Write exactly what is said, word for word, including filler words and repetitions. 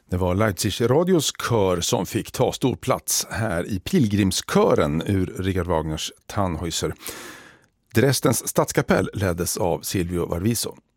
Det var Leipzig Radios kör som fick ta stor plats här i pilgrimskören ur Richard Wagners Tannhäuser. Dresdens stadskapell leddes av Silvio Varviso.